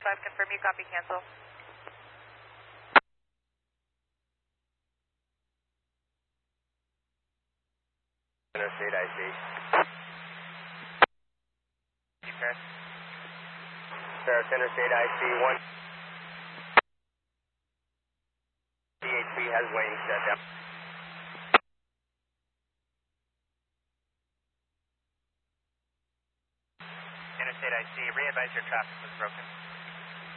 5, confirm you copy, cancel. Interstate IC. Paris. Paris Interstate IC 1. DHB has lane shut down. Interstate IC, re-advise your traffic was broken.